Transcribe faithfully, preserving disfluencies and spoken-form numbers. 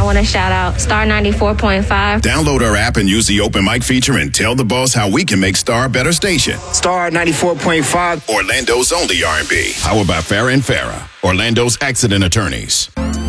I want to shout out Star ninety-four point five. Download our app and use the open mic feature and tell the boss how we can make Star a better station. Star ninety-four point five. Orlando's only R and B. Powered by Farrah and Farrah, Orlando's accident attorneys.